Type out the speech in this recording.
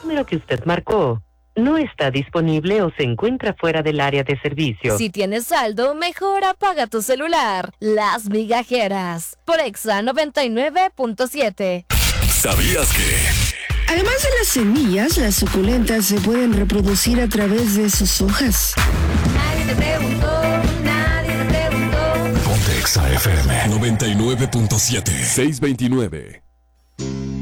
número que usted marcó no está disponible o se encuentra fuera del área de servicio. Si tienes saldo, mejor apaga tu celular. Las migajeras. Por Exa 99.7. ¿Sabías que? Además de las semillas, las suculentas se pueden reproducir a través de sus hojas. Nadie te preguntó, nadie te preguntó. Ponte Exa FM 99.7 629